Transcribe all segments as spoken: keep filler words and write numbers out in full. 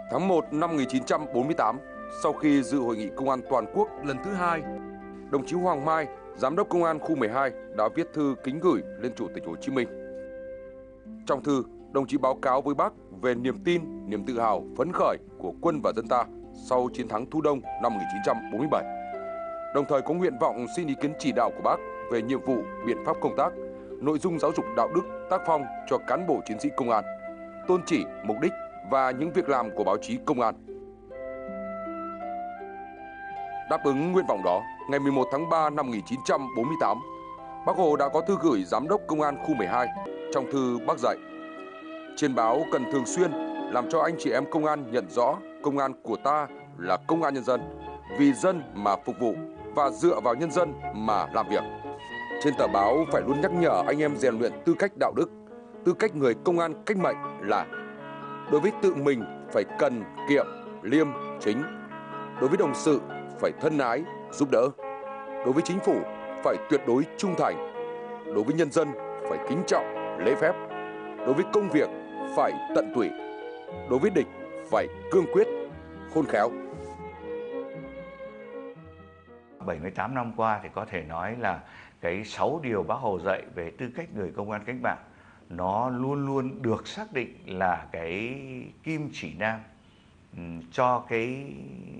Tháng một năm một nghìn chín trăm bốn mươi tám, sau khi dự hội nghị công an toàn quốc lần thứ hai, đồng chí Hoàng Mai, Giám đốc Công an khu mười hai đã viết thư kính gửi lên Chủ tịch Hồ Chí Minh. Trong thư, đồng chí báo cáo với Bác về niềm tin, niềm tự hào, phấn khởi của quân và dân ta sau chiến thắng Thu Đông năm một nghìn chín trăm bốn mươi bảy. Đồng thời có nguyện vọng xin ý kiến chỉ đạo của Bác về nhiệm vụ, biện pháp công tác, nội dung giáo dục đạo đức, tác phong cho cán bộ chiến sĩ công an, tôn chỉ, mục đích và những việc làm của báo chí công an. Đáp ứng nguyện vọng đó, ngày mười một tháng ba năm một nghìn chín trăm bốn mươi tám, Bác Hồ đã có thư gửi Giám đốc Công an khu mười hai. Trong thư Bác dạy: trên báo cần thường xuyên làm cho anh chị em công an nhận rõ công an của ta là công an nhân dân, vì dân mà phục vụ và dựa vào nhân dân mà làm việc. Trên tờ báo phải luôn nhắc nhở anh em rèn luyện tư cách đạo đức, tư cách người công an cách mệnh là: đối với tự mình phải cần, kiệm, liêm, chính; đối với đồng sự phải thân ái, giúp đỡ; đối với chính phủ phải tuyệt đối trung thành; đối với nhân dân phải kính trọng, lễ phép; đối với công việc phải tận tụy; đối với địch phải cương quyết, khôn khéo. bảy mươi tám năm qua thì có thể nói là cái sáu điều Bác Hồ dạy về tư cách người công an cách mạng nó luôn luôn được xác định là cái kim chỉ nam cho cái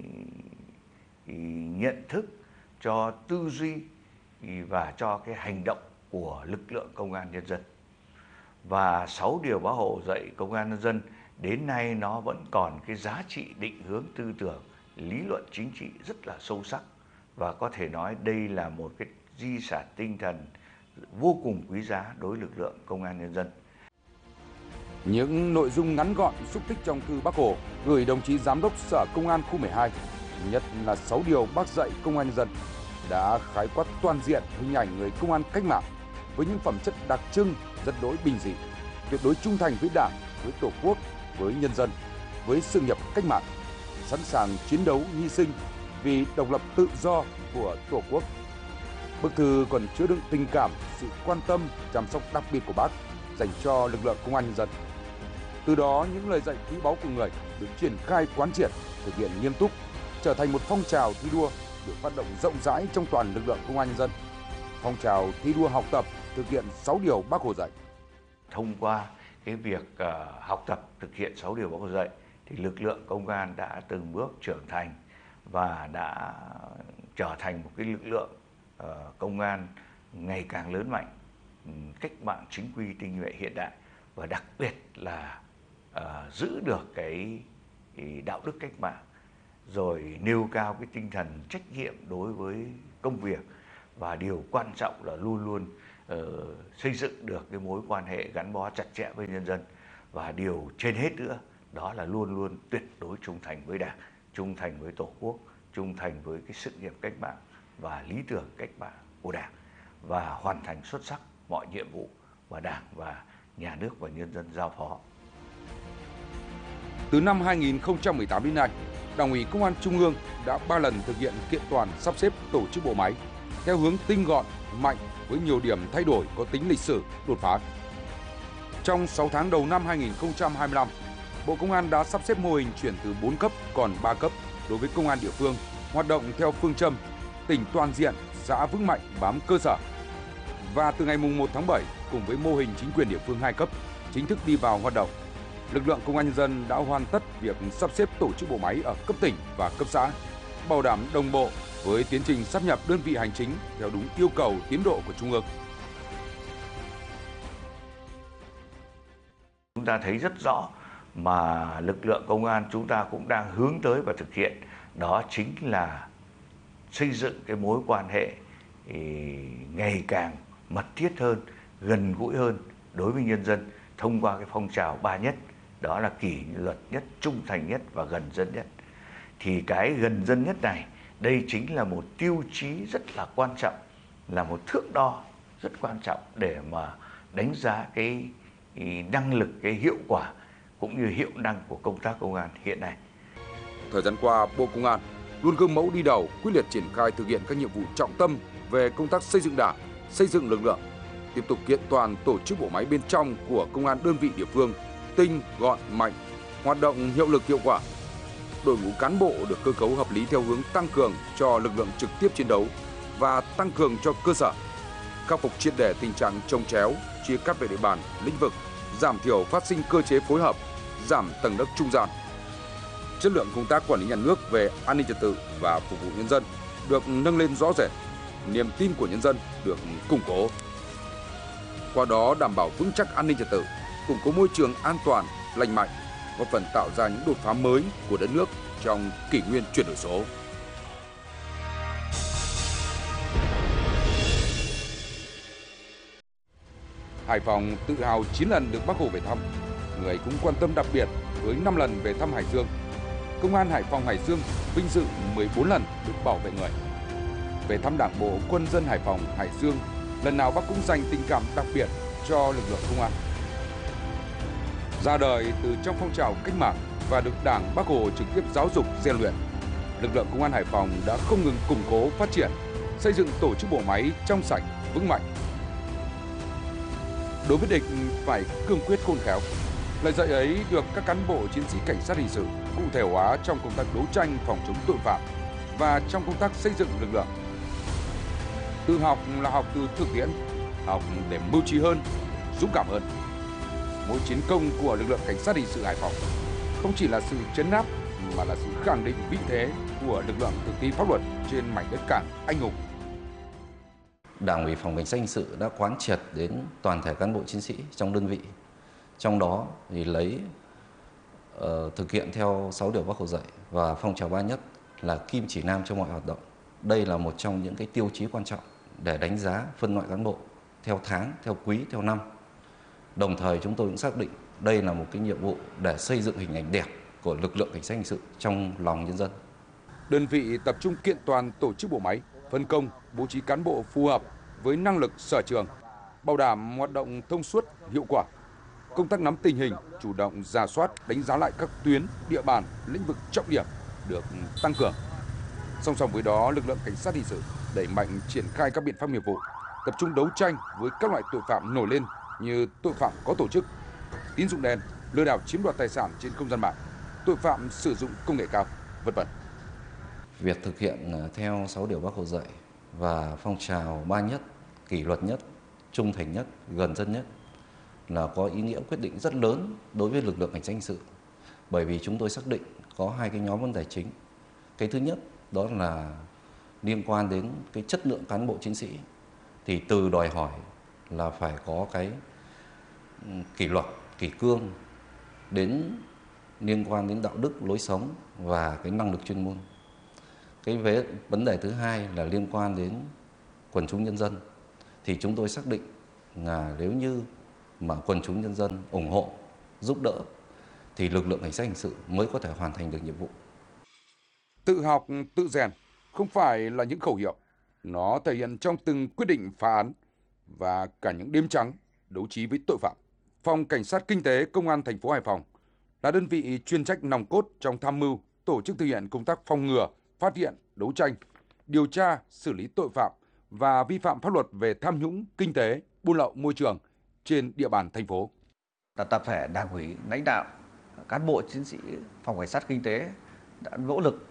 nhận thức, cho tư duy và cho cái hành động của lực lượng công an nhân dân. Và sáu điều Bác Hồ dạy công an nhân dân đến nay nó vẫn còn cái giá trị định hướng tư tưởng, lý luận chính trị rất là sâu sắc. Và có thể nói đây là một cái di sản tinh thần vô cùng quý giá đối với lực lượng công an nhân dân. Những nội dung ngắn gọn xúc tích trong thư Bác Hồ gửi đồng chí Giám đốc Sở Công an khu mười hai, nhất là sáu điều Bác dạy công an nhân dân, đã khái quát toàn diện hình ảnh người công an cách mạng với những phẩm chất đặc trưng rất đối bình dị, tuyệt đối trung thành với Đảng, với Tổ quốc, với nhân dân, với sự nghiệp cách mạng, sẵn sàng chiến đấu hy sinh vì độc lập tự do của Tổ quốc. Bức thư còn chứa đựng tình cảm, sự quan tâm, chăm sóc đặc biệt của Bác dành cho lực lượng công an nhân dân. Từ đó, những lời dạy quý báu của người được triển khai quán triệt, thực hiện nghiêm túc, trở thành một phong trào thi đua được phát động rộng rãi trong toàn lực lượng công an nhân dân. Phong trào thi đua học tập thực hiện sáu điều Bác Hồ dạy. Thông qua cái việc uh, học tập thực hiện sáu điều Bác Hồ dạy thì lực lượng công an đã từng bước trưởng thành và đã trở thành một cái lực lượng uh, công an ngày càng lớn mạnh, cách mạng chính quy, tinh nhuệ, hiện đại, và đặc biệt là uh, giữ được cái, cái đạo đức cách mạng, rồi nêu cao cái tinh thần trách nhiệm đối với công việc, và điều quan trọng là luôn luôn uh, xây dựng được cái mối quan hệ gắn bó chặt chẽ với nhân dân, và điều trên hết nữa đó là luôn luôn tuyệt đối trung thành với Đảng, trung thành với Tổ quốc, trung thành với cái sự nghiệp cách mạng và lý tưởng cách mạng của Đảng, và hoàn thành xuất sắc mọi nhiệm vụ mà Đảng và Nhà nước và nhân dân giao phó. Từ năm hai nghìn không trăm mười tám đến nay, Đảng ủy Công an Trung ương đã ba lần thực hiện kiện toàn sắp xếp tổ chức bộ máy theo hướng tinh gọn, mạnh với nhiều điểm thay đổi có tính lịch sử, đột phá. Trong sáu tháng đầu năm hai nghìn không trăm hai mươi lăm, Bộ Công an đã sắp xếp mô hình chuyển từ bốn cấp còn ba cấp đối với công an địa phương, hoạt động theo phương châm tỉnh toàn diện, xã vững mạnh bám cơ sở. Và từ ngày mùng một tháng bảy, cùng với mô hình chính quyền địa phương hai cấp chính thức đi vào hoạt động, lực lượng công an nhân dân đã hoàn tất việc sắp xếp tổ chức bộ máy ở cấp tỉnh và cấp xã, bảo đảm đồng bộ với tiến trình sáp nhập đơn vị hành chính theo đúng yêu cầu tiến độ của Trung ương. Chúng ta thấy rất rõ mà lực lượng công an chúng ta cũng đang hướng tới và thực hiện, đó chính là xây dựng cái mối quan hệ ngày càng mật thiết hơn, gần gũi hơn đối với nhân dân thông qua cái phong trào ba nhất, đó là kỷ luật nhất, trung thành nhất và gần dân nhất. Thì cái gần dân nhất này, đây chính là một tiêu chí rất là quan trọng, là một thước đo rất quan trọng để mà đánh giá cái, cái năng lực, cái hiệu quả cũng như hiệu năng của công tác công an hiện nay. Thời gian qua, Bộ Công an luôn gương mẫu đi đầu, quyết liệt triển khai thực hiện các nhiệm vụ trọng tâm về công tác xây dựng Đảng, xây dựng lực lượng, tiếp tục kiện toàn tổ chức bộ máy bên trong của công an đơn vị địa phương tinh, gọn, mạnh, hoạt động hiệu lực hiệu quả, đội ngũ cán bộ được cơ cấu hợp lý theo hướng tăng cường cho lực lượng trực tiếp chiến đấu và tăng cường cho cơ sở, khắc phục triệt để tình trạng chồng chéo, chia cắt về địa bàn, lĩnh vực, giảm thiểu phát sinh cơ chế phối hợp, giảm tầng lớp trung gian. Chất lượng công tác quản lý nhà nước về an ninh trật tự và phục vụ nhân dân được nâng lên rõ rệt, niềm tin của nhân dân được củng cố. Qua đó đảm bảo vững chắc an ninh trật tự, củng cố môi trường an toàn, lành mạnh, góp phần tạo ra những đột phá mới của đất nước trong kỷ nguyên chuyển đổi số. Hải Phòng tự hào chín lần được Bác Hồ về thăm, người cũng quan tâm đặc biệt với năm lần về thăm Hải Dương. Công an Hải Phòng Hải Dương vinh dự mười bốn lần được bảo vệ người. Về thăm Đảng bộ quân dân Hải Phòng Hải Dương, lần nào Bác cũng dành tình cảm đặc biệt cho lực lượng công an. Ra đời từ trong phong trào cách mạng và được Đảng Bác Hồ trực tiếp giáo dục rèn luyện, lực lượng công an Hải Phòng đã không ngừng củng cố phát triển, xây dựng tổ chức bộ máy trong sạch, vững mạnh. Đối với địch phải cương quyết khôn khéo. Lời dạy ấy được các cán bộ chiến sĩ cảnh sát hình sự cụ thể hóa trong công tác đấu tranh phòng chống tội phạm và trong công tác xây dựng lực lượng. Tự học là học từ thực tiễn, học để mưu trí hơn, dũng cảm hơn. Mỗi chiến công của lực lượng cảnh sát hình sự Hải Phòng không chỉ là sự trấn áp mà là sự khẳng định vị thế của lực lượng thực thi pháp luật trên mảnh đất cảng anh hùng. Đảng ủy Phòng Cảnh sát hình sự đã quán triệt đến toàn thể cán bộ chiến sĩ trong đơn vị. Trong đó thì lấy uh, thực hiện theo sáu điều Bác Hồ dạy và phong trào ba nhất là kim chỉ nam cho mọi hoạt động. Đây là một trong những cái tiêu chí quan trọng để đánh giá phân loại cán bộ theo tháng, theo quý, theo năm. Đồng thời chúng tôi cũng xác định đây là một cái nhiệm vụ để xây dựng hình ảnh đẹp của lực lượng cảnh sát hình sự trong lòng nhân dân. Đơn vị tập trung kiện toàn tổ chức bộ máy, phân công, bố trí cán bộ phù hợp với năng lực sở trường, bảo đảm hoạt động thông suốt, hiệu quả. Công tác nắm tình hình, chủ động rà soát, đánh giá lại các tuyến, địa bàn, lĩnh vực trọng điểm được tăng cường. Song song với đó, lực lượng cảnh sát hình sự đẩy mạnh triển khai các biện pháp nghiệp vụ, tập trung đấu tranh với các loại tội phạm nổi lên như tội phạm có tổ chức, tín dụng đen, lừa đảo chiếm đoạt tài sản trên không gian mạng, tội phạm sử dụng công nghệ cao, vân vân. Việc thực hiện theo sáu điều Bác Hồ dạy và phong trào ba nhất, kỷ luật nhất, trung thành nhất, gần dân nhất là có ý nghĩa quyết định rất lớn đối với lực lượng cảnh sát hình sự. Bởi vì chúng tôi xác định có hai cái nhóm vấn đề chính. Cái thứ nhất đó là liên quan đến cái chất lượng cán bộ chiến sĩ, thì từ đòi hỏi là phải có cái kỷ luật, kỷ cương, đến liên quan đến đạo đức, lối sống và cái năng lực chuyên môn. Cái vế, vấn đề thứ hai là liên quan đến quần chúng nhân dân, thì chúng tôi xác định là nếu như mà quần chúng nhân dân ủng hộ, giúp đỡ thì lực lượng cảnh sát hình sự mới có thể hoàn thành được nhiệm vụ. Tự học, tự rèn không phải là những khẩu hiệu, nó thể hiện trong từng quyết định phá án và cả những đêm trắng đấu trí với tội phạm. Phòng Cảnh sát Kinh tế Công an thành phố Hải Phòng là đơn vị chuyên trách nòng cốt trong tham mưu, tổ chức thực hiện công tác phòng ngừa, phát hiện, đấu tranh, điều tra, xử lý tội phạm và vi phạm pháp luật về tham nhũng, kinh tế, buôn lậu môi trường trên địa bàn thành phố. Tập thể Đảng ủy, lãnh đạo, cán bộ chiến sĩ Phòng Cảnh sát Kinh tế đã nỗ lực,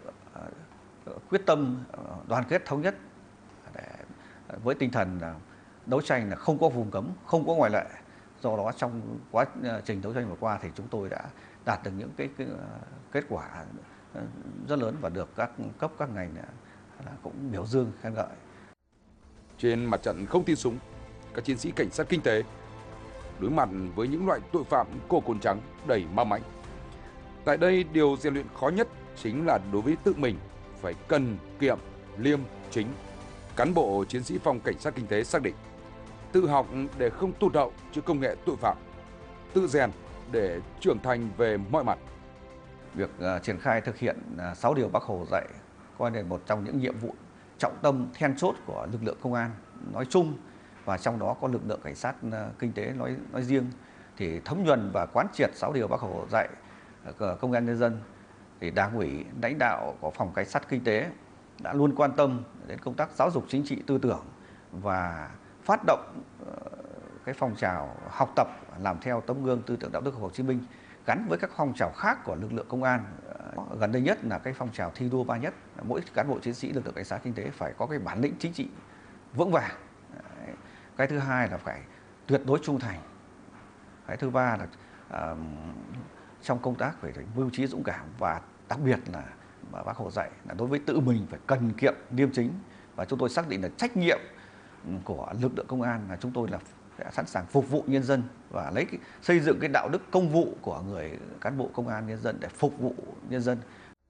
quyết tâm, đoàn kết thống nhất để, với tinh thần là đấu tranh là không có vùng cấm, không có ngoại lệ. Do đó trong quá trình đấu tranh vừa qua thì chúng tôi đã đạt được những cái, cái kết quả rất lớn và được các cấp các ngành cũng biểu dương khen ngợi. Trên mặt trận không tin súng, các chiến sĩ cảnh sát kinh tế đối mặt với những loại tội phạm cô cồn trắng đầy ma mãnh. Tại đây, điều rèn luyện khó nhất chính là đối với tự mình phải cần kiệm, liêm, chính. Cán bộ chiến sĩ Phòng Cảnh sát Kinh tế xác định tự học để không tụt hậu trước công nghệ tội phạm, tự rèn để trưởng thành về mọi mặt. Việc uh, triển khai thực hiện uh, sáu điều Bác Hồ dạy coi là một trong những nhiệm vụ trọng tâm then chốt của lực lượng công an nói chung, và trong đó có lực lượng cảnh sát uh, kinh tế nói nói riêng. Thì thấm nhuần và quán triệt sáu điều Bác Hồ dạy uh, công an nhân dân, thì Đảng ủy, lãnh đạo của Phòng Cảnh sát Kinh tế đã luôn quan tâm đến công tác giáo dục chính trị tư tưởng và phát động uh, cái phong trào học tập làm theo tấm gương tư tưởng đạo đức của Hồ Chí Minh, gắn với các phong trào khác của lực lượng công an. Gần đây nhất là cái phong trào thi đua ba nhất, mỗi cán bộ chiến sĩ lực lượng cảnh sát kinh tế phải có cái bản lĩnh chính trị vững vàng. Cái thứ hai là phải tuyệt đối trung thành. Cái thứ ba là à, trong công tác phải mưu trí dũng cảm, và đặc biệt là mà Bác Hồ dạy là đối với tự mình phải cần kiệm liêm chính, và chúng tôi xác định là trách nhiệm của lực lượng công an là chúng tôi là sẽ sẵn sàng phục vụ nhân dân và lấy cái, xây dựng cái đạo đức công vụ của người cán bộ công an nhân dân để phục vụ nhân dân.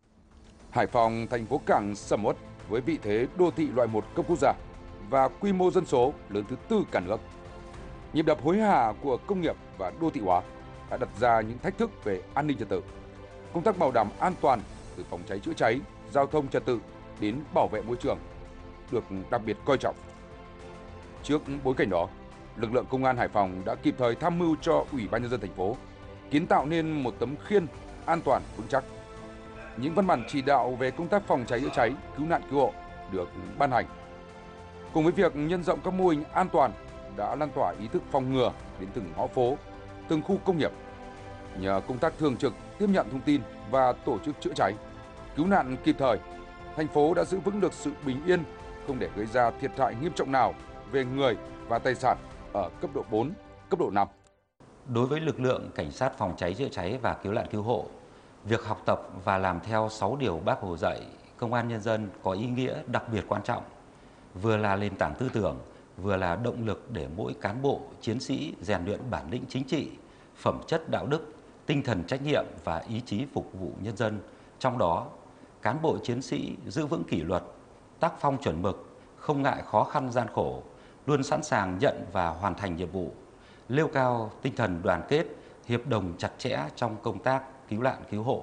Hải Phòng, thành phố cảng sầm uất với vị thế đô thị loại một cấp quốc gia và quy mô dân số lớn thứ tư cả nước. Nhịp đập hối hả của công nghiệp và đô thị hóa đã đặt ra những thách thức về an ninh trật tự. Công tác bảo đảm an toàn từ phòng cháy chữa cháy, giao thông trật tự đến bảo vệ môi trường được đặc biệt coi trọng. Trước bối cảnh đó, lực lượng công an Hải Phòng đã kịp thời tham mưu cho Ủy ban nhân dân thành phố kiến tạo nên một tấm khiên an toàn vững chắc. Những văn bản chỉ đạo về công tác phòng cháy chữa cháy, cứu nạn cứu hộ được ban hành. Cùng với việc nhân rộng các mô hình an toàn đã lan tỏa ý thức phòng ngừa đến từng ngõ phố, từng khu công nghiệp. Nhờ công tác thường trực tiếp nhận thông tin và tổ chức chữa cháy, cứu nạn kịp thời, thành phố đã giữ vững được sự bình yên, không để gây ra thiệt hại nghiêm trọng nào về người và tài sản ở cấp độ bốn, cấp độ năm. Đối với lực lượng cảnh sát phòng cháy chữa cháy và cứu nạn cứu hộ, việc học tập và làm theo sáu điều Bác Hồ dạy công an nhân dân có ý nghĩa đặc biệt quan trọng, vừa là nền tảng tư tưởng, vừa là động lực để mỗi cán bộ, chiến sĩ rèn luyện bản lĩnh chính trị, phẩm chất đạo đức, tinh thần trách nhiệm và ý chí phục vụ nhân dân. Trong đó, cán bộ chiến sĩ giữ vững kỷ luật, tác phong chuẩn mực, không ngại khó khăn gian khổ, luôn sẵn sàng nhận và hoàn thành nhiệm vụ, nêu cao tinh thần đoàn kết, hiệp đồng chặt chẽ trong công tác cứu nạn cứu hộ.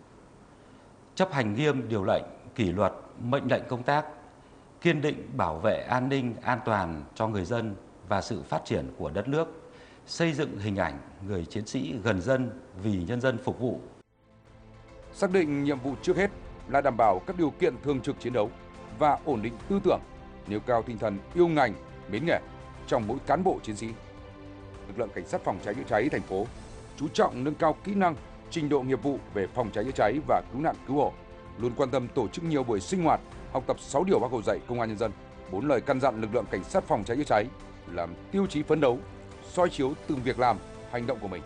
Chấp hành nghiêm điều lệnh, kỷ luật, mệnh lệnh công tác, kiên định bảo vệ an ninh, an toàn cho người dân và sự phát triển của đất nước, xây dựng hình ảnh người chiến sĩ gần dân vì nhân dân phục vụ. Xác định nhiệm vụ trước hết là đảm bảo các điều kiện thường trực chiến đấu và ổn định tư tưởng, nêu cao tinh thần yêu ngành, mến nghề trong mỗi cán bộ chiến sĩ. Lực lượng cảnh sát phòng cháy chữa cháy thành phố chú trọng nâng cao kỹ năng, trình độ nghiệp vụ về phòng cháy chữa cháy và cứu nạn cứu hộ, luôn quan tâm tổ chức nhiều buổi sinh hoạt, học tập sáu điều Bác Hồ dạy công an nhân dân, bốn lời căn dặn lực lượng cảnh sát phòng cháy chữa cháy làm tiêu chí phấn đấu, soi chiếu từng việc làm, hành động của mình.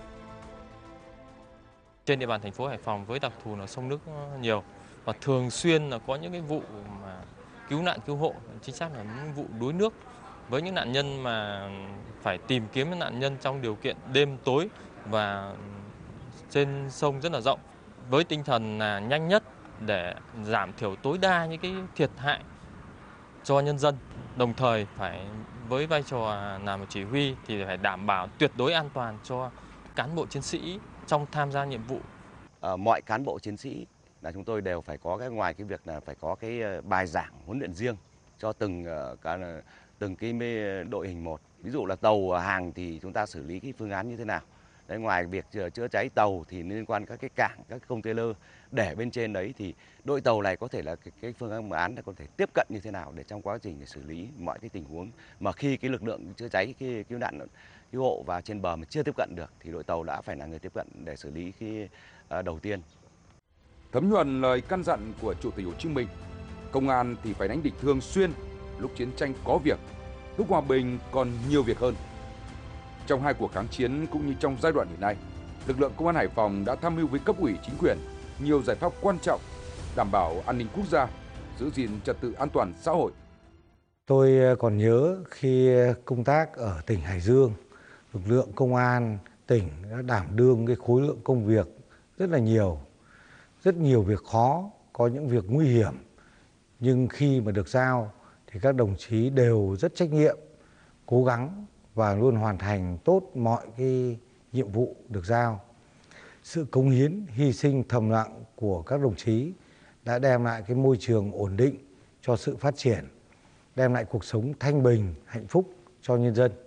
Trên địa bàn thành phố Hải Phòng với đặc thù là sông nước nhiều và thường xuyên là có những cái vụ mà cứu nạn cứu hộ, chính xác là những vụ đuối nước với những nạn nhân mà phải tìm kiếm những nạn nhân trong điều kiện đêm tối và trên sông rất là rộng, với tinh thần là nhanh nhất để giảm thiểu tối đa những cái thiệt hại cho nhân dân. Đồng thời phải với vai trò là một chỉ huy thì phải đảm bảo tuyệt đối an toàn cho cán bộ chiến sĩ trong tham gia nhiệm vụ. À, mọi cán bộ chiến sĩ là chúng tôi đều phải có cái ngoài cái việc là phải có cái bài giảng huấn luyện riêng cho từng cả từng cái đội hình một. Ví dụ là tàu hàng thì chúng ta xử lý cái phương án như thế nào. Đấy, ngoài việc chữa cháy tàu thì liên quan các cái cảng, các container để bên trên đấy thì đội tàu này có thể là cái, cái phương án là có thể tiếp cận như thế nào để trong quá trình để xử lý mọi cái tình huống mà khi cái lực lượng chữa cháy, cái cứu nạn cứu hộ vào trên bờ mà chưa tiếp cận được thì đội tàu đã phải là người tiếp cận để xử lý cái uh, đầu tiên. Thấm nhuần lời căn dặn của Chủ tịch Hồ Chí Minh, công an thì phải đánh địch thường xuyên, lúc chiến tranh có việc, lúc hòa bình còn nhiều việc hơn. Trong hai cuộc kháng chiến cũng như trong giai đoạn hiện nay, lực lượng công an Hải Phòng đã tham mưu với cấp ủy chính quyền nhiều giải pháp quan trọng đảm bảo an ninh quốc gia, giữ gìn trật tự an toàn xã hội. Tôi còn nhớ khi công tác ở tỉnh Hải Dương, lực lượng công an tỉnh đã đảm đương cái khối lượng công việc rất là nhiều, rất nhiều việc khó, có những việc nguy hiểm. Nhưng khi mà được giao thì các đồng chí đều rất trách nhiệm, cố gắng và luôn hoàn thành tốt mọi cái nhiệm vụ được giao. Sự cống hiến, hy sinh thầm lặng của các đồng chí đã đem lại cái môi trường ổn định cho sự phát triển, đem lại cuộc sống thanh bình, hạnh phúc cho nhân dân.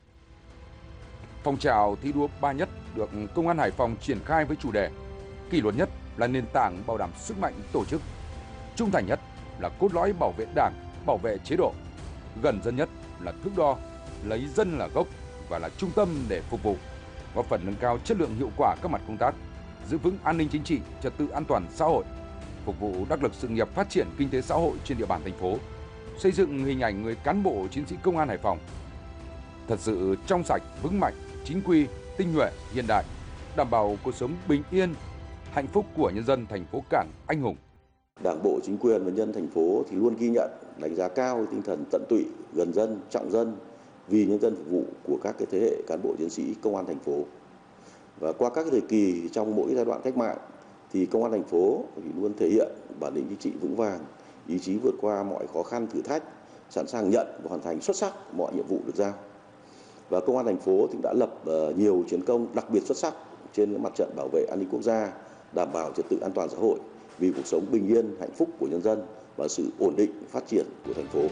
Phong trào thi đua ba nhất được Công an Hải Phòng triển khai với chủ đề kỷ luật nhất là nền tảng bảo đảm sức mạnh tổ chức, trung thành nhất là cốt lõi bảo vệ Đảng, bảo vệ chế độ, gần dân nhất là thước đo, lấy dân là gốc và là trung tâm để phục vụ, góp phần nâng cao chất lượng hiệu quả các mặt công tác, giữ vững an ninh chính trị, trật tự an toàn xã hội, phục vụ đắc lực sự nghiệp phát triển kinh tế xã hội trên địa bàn thành phố, xây dựng hình ảnh người cán bộ chiến sĩ công an Hải Phòng thật sự trong sạch, vững mạnh, chính quy, tinh nhuệ, hiện đại, đảm bảo cuộc sống bình yên, hạnh phúc của nhân dân thành phố Cảng anh hùng. Đảng bộ, chính quyền và nhân thành phố thì luôn ghi nhận, đánh giá cao tinh thần tận tụy, gần dân, trọng dân, vì nhân dân phục vụ của các cái thế hệ cán bộ chiến sĩ công an thành phố. Và qua các thời kỳ trong mỗi giai đoạn cách mạng thì công an thành phố thì luôn thể hiện bản lĩnh chính trị vững vàng, ý chí vượt qua mọi khó khăn thử thách, sẵn sàng nhận và hoàn thành xuất sắc mọi nhiệm vụ được giao. Và công an thành phố thì đã lập nhiều chiến công đặc biệt xuất sắc trên mặt trận bảo vệ an ninh quốc gia, đảm bảo trật tự an toàn xã hội, vì cuộc sống bình yên, hạnh phúc của nhân dân và sự ổn định phát triển của thành phố.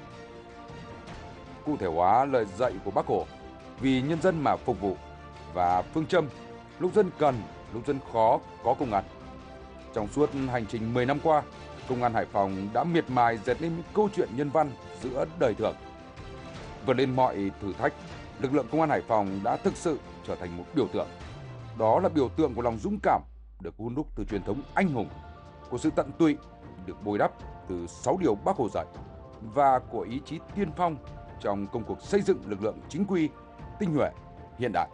Cụ thể hóa lời dạy của Bác Hồ, vì nhân dân mà phục vụ, và phương châm lúc dân cần, lúc dân khó có công an. Trong suốt hành trình mười năm qua, Công an Hải Phòng đã miệt mài dệt nên những câu chuyện nhân văn giữa đời thường. Vượt lên mọi thử thách, lực lượng Công an Hải Phòng đã thực sự trở thành một biểu tượng. Đó là biểu tượng của lòng dũng cảm được hun đúc từ truyền thống anh hùng, của sự tận tụy được bồi đắp từ sáu điều Bác Hồ dạy, và của ý chí tiên phong trong công cuộc xây dựng lực lượng chính quy, tinh nhuệ, hiện đại.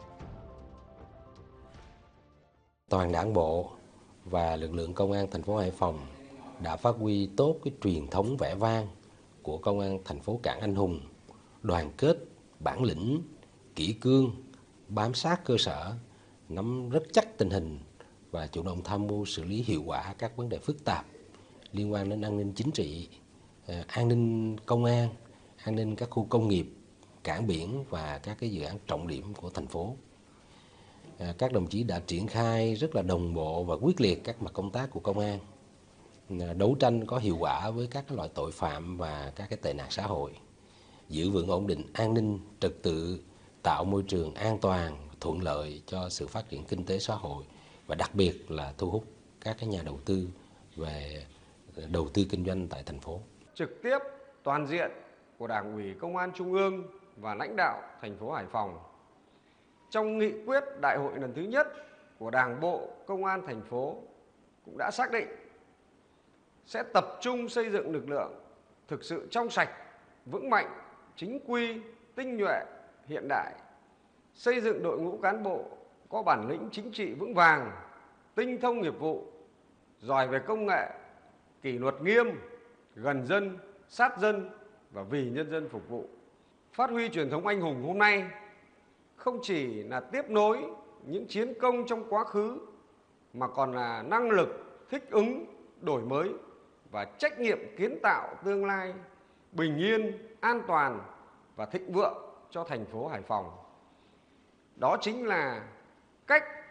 Toàn Đảng bộ và lực lượng công an thành phố Hải Phòng đã phát huy tốt cái truyền thống vẻ vang của công an thành phố Cảng anh hùng, đoàn kết, bản lĩnh, kỷ cương, bám sát cơ sở, nắm rất chắc tình hình và chủ động tham mưu xử lý hiệu quả các vấn đề phức tạp liên quan đến an ninh chính trị, an ninh công an, an ninh các khu công nghiệp, cảng biển và các cái dự án trọng điểm của thành phố. Các đồng chí đã triển khai rất là đồng bộ và quyết liệt các mặt công tác của công an, đấu tranh có hiệu quả với các loại tội phạm và các cái tệ nạn xã hội, giữ vững ổn định an ninh trật tự, tạo môi trường an toàn, thuận lợi cho sự phát triển kinh tế xã hội, và đặc biệt là thu hút các cái nhà đầu tư về đầu tư kinh doanh tại thành phố. Trực tiếp toàn diện của Đảng ủy Công an Trung ương và lãnh đạo thành phố Hải Phòng trong nghị quyết đại hội lần thứ nhất của Đảng bộ Công an thành phố cũng đã xác định sẽ tập trung xây dựng lực lượng thực sự trong sạch, vững mạnh, chính quy, tinh nhuệ, hiện đại, xây dựng đội ngũ cán bộ có bản lĩnh chính trị vững vàng, tinh thông nghiệp vụ, giỏi về công nghệ, kỷ luật nghiêm, gần dân, sát dân và vì nhân dân phục vụ. Phát huy truyền thống anh hùng hôm nay không chỉ là tiếp nối những chiến công trong quá khứ mà còn là năng lực thích ứng, đổi mới và trách nhiệm kiến tạo tương lai bình yên, an toàn và thịnh vượng cho thành phố Hải Phòng. Đó chính là cách